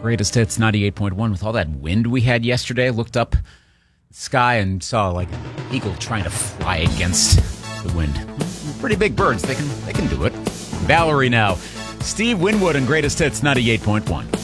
Greatest Hits 98.1. With all that wind we had yesterday, looked up the sky and saw like an eagle trying to fly against the wind. Pretty big birds. They can do it. Valerie now. Steve Winwood and Greatest Hits 98.1.